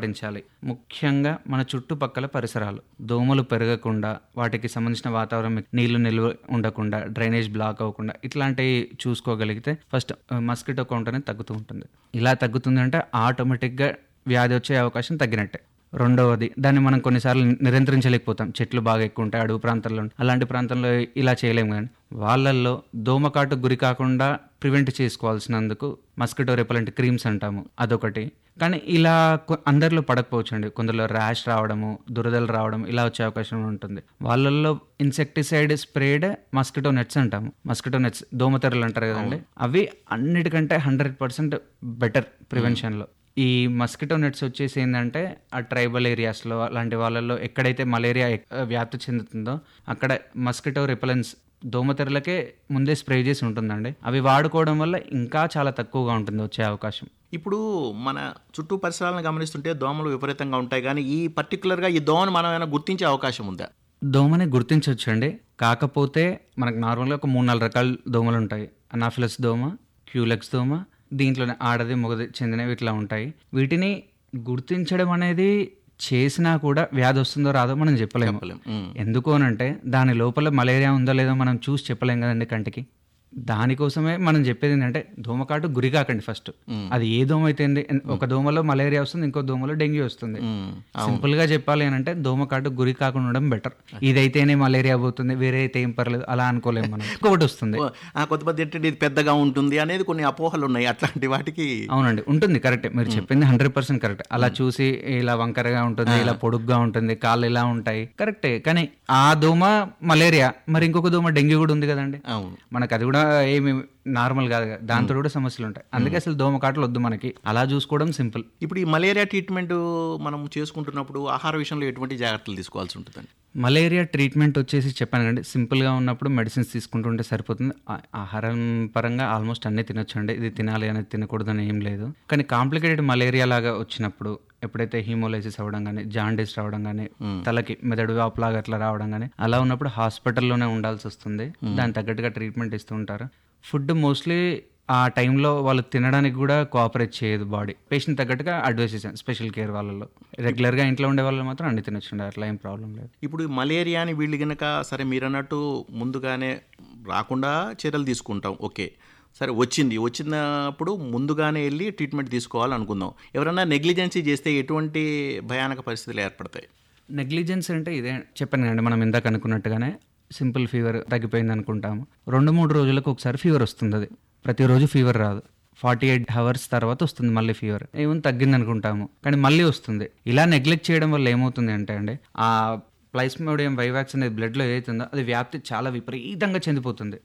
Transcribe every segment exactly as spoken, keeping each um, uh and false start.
పాటించాలి? ముఖ్యంగా మన చుట్టుపక్కల పరిసరాలు దోమలు పెరగకుండా, వాటికి సంబంధించిన వాతావరణం నీళ్లు నిల్వ ఉండకుండా, డ్రైనేజ్ బ్లాక్ అవ్వకుండా ఇట్లాంటివి చూసుకోగలిగితే ఫస్ట్ మస్కిటో కౌంట్ అనేది తగ్గుతూ ఉంటుంది. ఇలా తగ్గుతుంది అంటే ఆటోమేటిక్గా వ్యాధి వచ్చే అవకాశం తగ్గినట్టే. రెండవది, దాన్ని మనం కొన్నిసార్లు నిరంతరించలేకపోతాం. చెట్లు బాగా ఎక్కువ ఉంటాయి అడవి ప్రాంతాల్లో, అలాంటి ప్రాంతంలో ఇలా చేయలేము. కానీ వాళ్ళల్లో దోమకాటు గురి కాకుండా ప్రివెంట్ చేసుకోవాల్సినందుకు మస్కిటో రెపలెంట్ క్రీమ్స్ అంటాము, అదొకటి. కానీ ఇలా అందరిలో పడకపోవచ్చు అండి. కొందరిలో ర్యాష్ రావడము, దురదలు రావడం ఇలా వచ్చే అవకాశం ఉంటుంది. వాళ్ళల్లో ఇన్సెక్టిసైడ్ స్ప్రేడ్ మస్కిటో నెట్స్ అంటాము, మస్కిటో నెట్స్ దోమతెరలు అంటారు కదండి, అవి అన్నిటికంటే హండ్రెడ్ పర్సెంట్ బెటర్ ప్రివెన్షన్లో. ఈ మస్కిటో నెట్స్ వచ్చేసి ఏంటంటే ఆ ట్రైబల్ ఏరియాస్లో అలాంటి వాళ్ళల్లో ఎక్కడైతే మలేరియా వ్యాప్తి చెందుతుందో అక్కడ మస్కిటో రిపెలెన్స్ దోమతెరలకే ముందే స్ప్రే చేసి ఉంటుందండి. అవి వాడుకోవడం వల్ల ఇంకా చాలా తక్కువగా ఉంటుంది వచ్చే అవకాశం. ఇప్పుడు మన చుట్టూ పరిసరాలను గమనిస్తుంటే దోమలు విపరీతంగా ఉంటాయి, కానీ ఈ పర్టికులర్గా ఈ దోమను మనం ఏమైనా గుర్తించే అవకాశం ఉందా? దోమని గుర్తించవచ్చు అండి. కాకపోతే మనకు నార్మల్గా ఒక మూడు నాలుగు రకాల దోమలు ఉంటాయి. అనాఫిలస్ దోమ, క్యూలెక్స్ దోమ, దీంట్లోనే ఆడది మొగది చెందినవి ఇట్లా ఉంటాయి. వీటిని గుర్తించడం అనేది చేసినా కూడా వ్యాధి వస్తుందో రాదో మనం చెప్పలేము. ఎందుకు అనంటే దాని లోపల మలేరియా ఉందో లేదో మనం చూసి చెప్పలేం కదండి కంటికి. దానికోసమే మనం చెప్పేది ఏంటంటే దోమకాటు గురి కాకండి ఫస్ట్. అది ఏ దోమ అయితే ఒక దోమలో మలేరియా వస్తుంది, ఇంకో దోమలో డెంగ్యూ వస్తుంది. సింపుల్ గా చెప్పాలి అని అంటే దోమకాటు గురి కాకుండా ఉండడం బెటర్. ఇదైతేనే మలేరియా పోతుంది, వేరే అయితే ఏం పర్లేదు అలా అనుకోలేము మనం. ఇంకొకటి వస్తుంది కొంతమంది ఏంటంటే ఇది పెద్దగా ఉంటుంది అనేది కొన్ని అపోహలు ఉన్నాయి, అట్లాంటి వాటికి. అవునండి, ఉంటుంది, కరెక్ట్. మీరు చెప్పింది హండ్రెడ్ పర్సెంట్ కరెక్ట్. అలా చూసి ఇలా వంకరగా ఉంటుంది, ఇలా పొడుగ్గా ఉంటుంది, కాళ్ళు ఇలా ఉంటాయి, కరెక్టే. కానీ ఆ దోమ మలేరియా, మరి ఇంకొక దోమ డెంగ్యూ కూడా ఉంది కదండి. మనకు అది కూడా ఏమి నార్మల్ కాదు, దాంతో కూడా సమస్యలు ఉంటాయి. అందుకే అసలు దోమకాటలు వద్దు మనకి, అలా చూసుకోవడం సింపుల్. ఇప్పుడు ఈ మలేరియా ట్రీట్మెంట్ మనం చేసుకుంటున్నప్పుడు ఆహార విషయంలో ఎటువంటి జాగ్రత్తలు తీసుకోవాల్సి ఉంటుందండి? మలేరియా ట్రీట్మెంట్ వచ్చేసి చెప్పాను కండి, సింపుల్గా ఉన్నప్పుడు మెడిసిన్స్ తీసుకుంటుంటే సరిపోతుంది. ఆహారం పరంగా ఆల్మోస్ట్ అన్నీ తినొచ్చు అండి, ఇది తినాలి అనేది తినకూడదని ఏం లేదు. కానీ కాంప్లికేటెడ్ మలేరియా లాగా వచ్చినప్పుడు, ఎప్పుడైతే హీమోలైసిస్ అవ్వడం కానీ, జాండీస్ రావడం కానీ, తలకి మెదడు వాపులాగా అట్లా రావడం కానీ, అలా ఉన్నప్పుడు హాస్పిటల్లోనే ఉండాల్సి వస్తుంది. దానికి తగ్గట్టుగా ట్రీట్మెంట్ ఇస్తూ ఉంటారు. ఫుడ్ మోస్ట్లీ ఆ టైంలో వాళ్ళు తినడానికి కూడా కోఆపరేట్ చేయదు బాడీ. పేషెంట్ తగ్గట్టుగా అడ్వైస్ చేశాను స్పెషల్ కేర్ వాళ్ళలో. రెగ్యులర్గా ఇంట్లో ఉండే వాళ్ళు మాత్రం అన్ని తినొచ్చుండే, అట్లా ఏం ప్రాబ్లం లేదు. ఇప్పుడు మలేరియాని వీళ్ళు కనుక సరే మీరు అన్నట్టు ముందుగానే రాకుండా చర్యలు తీసుకుంటాం, ఓకే, సరే వచ్చింది వచ్చినప్పుడు ముందుగానే వెళ్ళి ట్రీట్మెంట్ తీసుకోవాలనుకుందాం. ఎవరైనా నెగ్లిజెన్సీ చేస్తే ఎటువంటి భయానక పరిస్థితులు ఏర్పడతాయి? నెగ్లిజెన్స్ అంటే ఇదే చెప్పాను కదండి, మనం ఇందాక అనుకున్నట్టుగానే సింపుల్ ఫీవర్ తగ్గిపోయింది అనుకుంటాము, రెండు మూడు రోజులకు ఒకసారి ఫీవర్ వస్తుంది. అది ప్రతిరోజు ఫీవర్ రాదు, ఫార్టీ ఎయిట్ అవర్స్ తర్వాత వస్తుంది మళ్ళీ ఫీవర్. ఏమో తగ్గింది అనుకుంటాము కానీ మళ్ళీ వస్తుంది. ఇలా నెగ్లెక్ట్ చేయడం వల్ల ఏమవుతుంది అంటే అండి, ఆ ప్లైస్మోడియం వైవాక్స్ అనేది బ్లడ్లో ఏదైతుందో అది వ్యాప్తి చాలా విపరీతంగా చెందిపోతుంది.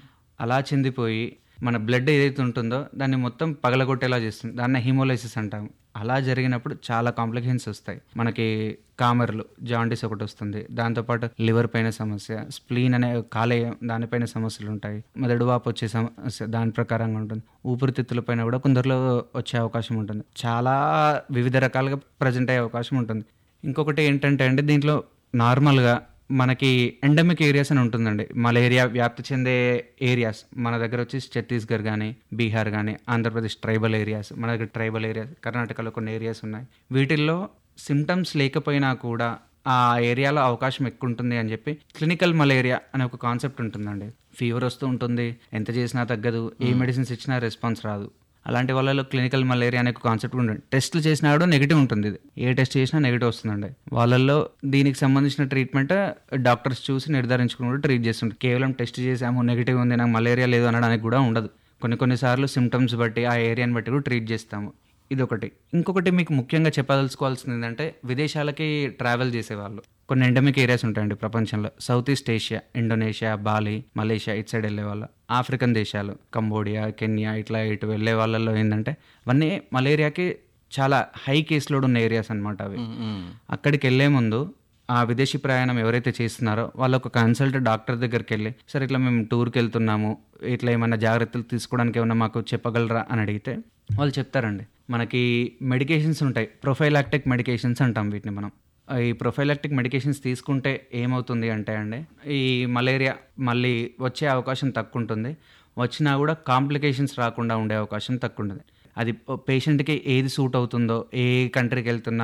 అలా చెందిపోయి మన బ్లడ్ ఏదైతే ఉంటుందో దాన్ని మొత్తం పగలగొట్టేలా చేస్తుంది. దాన్ని హీమోలైసిస్ అంటాము. అలా జరిగినప్పుడు చాలా కాంప్లికేషన్స్ వస్తాయి మనకి. కామెర్లు, జాండీస్ ఒకటి వస్తుంది, దాంతోపాటు లివర్ పైన సమస్య, స్ప్లీన్ అనే కాలేయం దానిపైన సమస్యలు ఉంటాయి, మెదడు వాపు వచ్చే సమస్య దాని ప్రకారంగా ఉంటుంది. ఊపిరితిత్తుల పైన కూడా కొందరిలో వచ్చే అవకాశం ఉంటుంది. చాలా వివిధ రకాలుగా ప్రజెంట్ అయ్యే అవకాశం ఉంటుంది. ఇంకొకటి ఏంటంటే అండి, దీంట్లో నార్మల్గా మనకి ఎండమిక్ ఏరియాస్ అని ఉంటుందండి. మలేరియా వ్యాప్తి చెందే ఏరియాస్ మన దగ్గర వచ్చి ఛత్తీస్గఢ్ కానీ, బీహార్ కానీ, ఆంధ్రప్రదేశ్ ట్రైబల్ ఏరియాస్, మన దగ్గర ట్రైబల్ ఏరియాస్, కర్ణాటకలో కొన్ని ఏరియాస్ ఉన్నాయి. వీటిల్లో సిమ్టమ్స్ లేకపోయినా కూడా ఆ ఏరియాలో అవకాశం ఎక్కువ ఉంటుంది అని చెప్పి క్లినికల్ మలేరియా అనే ఒక కాన్సెప్ట్ ఉంటుందండి. ఫీవర్ వస్తూ ఉంటుంది, ఎంత చేసినా తగ్గదు, ఏ మెడిసిన్స్ ఇచ్చినా రెస్పాన్స్ రాదు. అలాంటి వాళ్ళలో క్లినికల్ మలేరియా అనే కాన్సెప్ట్ ఉంటుంది. టెస్ట్లు చేసినా కూడా నెగిటివ్ ఉంటుంది. ఇది ఏ టెస్ట్ చేసినా నెగిటివ్ వస్తుందండి. వాళ్ళల్లో దీనికి సంబంధించిన ట్రీట్మెంట్ డాక్టర్స్ చూసి నిర్ధారించుకుని కూడా ట్రీట్ చేస్తుంటారు. కేవలం టెస్ట్ చేసాము నెగిటివ్ ఉంది నాకు మలేరియా లేదు అనడానికి కూడా ఉండదు. కొన్ని కొన్నిసార్లు సిమ్టమ్స్ బట్టి ఆ ఏరియాని బట్టి కూడా ట్రీట్ చేస్తాము. ఇదొకటి. ఇంకొకటి మీకు ముఖ్యంగా చెప్పదలుచుకోవాల్సింది ఏంటంటే, విదేశాలకి ట్రావెల్ చేసేవాళ్ళు కొన్ని ఎండమిక్ ఏరియాస్ ఉంటాయండి ప్రపంచంలో. South east Asia, Indonesia, Bali, Malaysia ఇటు సైడ్ వెళ్ళే వాళ్ళు, ఆఫ్రికన్ దేశాలు, కంబోడియా, కెన్యా ఇట్లా ఇటు వెళ్ళే వాళ్ళలో ఏంటంటే అవన్నీ మలేరియాకి చాలా హై కేస్ లోడ్ ఉన్న ఏరియాస్ అనమాట అవి. అక్కడికి వెళ్ళే ముందు ఆ విదేశీ ప్రయాణం ఎవరైతే చేస్తున్నారో వాళ్ళు ఒక కన్సల్ట్ డాక్టర్ దగ్గరికి వెళ్ళి, సరే ఇట్లా మేము టూర్కి వెళ్తున్నాము, ఇట్లా ఏమైనా జాగ్రత్తలు తీసుకోవడానికి ఏమన్నా మాకు చెప్పగలరా అని అడిగితే వాళ్ళు చెప్తారండి. మనకి మెడికేషన్స్ ఉంటాయి, ప్రొఫైలాక్టిక్ మెడికేషన్స్ అంటాం వీటిని మనం. ఈ ప్రొఫైలాక్టిక్ మెడికేషన్స్ తీసుకుంటే ఏమవుతుంది అంటే అండి, ఈ మలేరియా మళ్ళీ వచ్చే అవకాశం తక్కువ ఉంటుంది. వచ్చినా కూడా కాంప్లికేషన్స్ రాకుండా ఉండే అవకాశం తక్కువ ఉంటుంది. అది పేషెంట్కి ఏది సూట్ అవుతుందో, ఏ కంట్రీకి వెళ్తున్నా